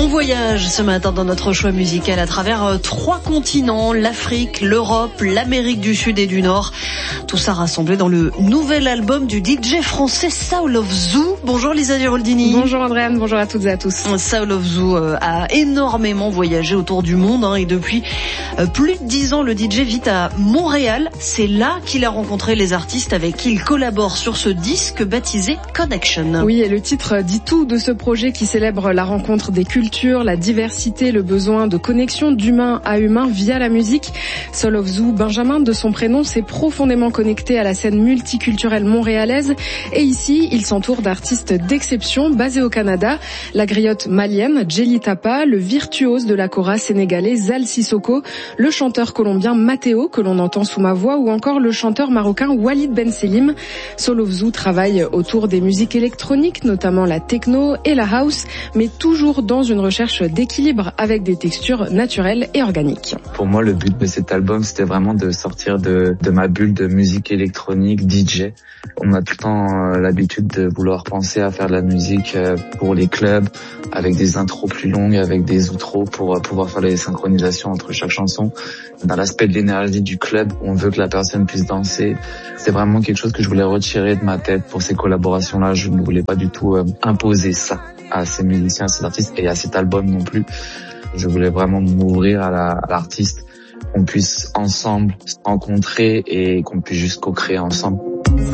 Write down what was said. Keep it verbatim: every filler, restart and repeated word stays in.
On voyage ce matin dans notre choix musical à travers euh, trois continents, l'Afrique, l'Europe, l'Amérique du Sud et du Nord. Tout ça rassemblé dans le nouvel album du D J français Soul of Zoo. Bonjour Lisa Giraldini. Bonjour Andréane, bonjour à toutes et à tous. Soul of Zoo euh, a énormément voyagé autour du monde hein, et depuis euh, plus de dix ans, le D J vit à Montréal. C'est là qu'il a rencontré les artistes avec qui il collabore sur ce disque baptisé Connection. Oui, et le titre dit tout de ce projet qui célèbre la rencontre des cultures, la diversité, le besoin de connexion d'humain à humain via la musique. Soul of Zoo, Benjamin de son prénom, s'est profondément connecté à la scène multiculturelle montréalaise et ici, il s'entoure d'artistes d'exception basés au Canada. La griotte malienne, Jelly Tapa, le virtuose de la kora sénégalais Zal Sissoko, le chanteur colombien Mateo que l'on entend sous ma voix ou encore le chanteur marocain Walid Ben Selim. Soul of Zoo travaille autour des musiques électroniques, notamment la techno et la house, mais toujours dans une recherche d'équilibre avec des textures naturelles et organiques. Pour moi, le but de cet album, c'était vraiment de sortir de, de ma bulle de musique électronique, D J. On a tout le temps euh, l'habitude de vouloir penser à faire de la musique euh, pour les clubs, avec des intros plus longues, avec des outros pour euh, pouvoir faire les synchronisations entre chaque chanson. Dans l'aspect de l'énergie du club, on veut que la personne puisse danser. C'est vraiment quelque chose que je voulais retirer de ma tête pour ces collaborations-là. Je ne voulais pas du tout euh, imposer ça à ces musiciens, à ces artistes et à cet album non plus. Je voulais vraiment m'ouvrir à, la, à l'artiste, qu'on puisse ensemble se rencontrer et qu'on puisse juste co-créer ensemble.